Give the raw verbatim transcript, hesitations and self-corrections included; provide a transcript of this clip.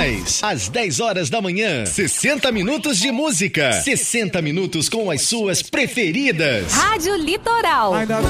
mais. Às dez horas da manhã, sessenta minutos de música. sessenta minutos com as suas preferidas. Rádio Litoral.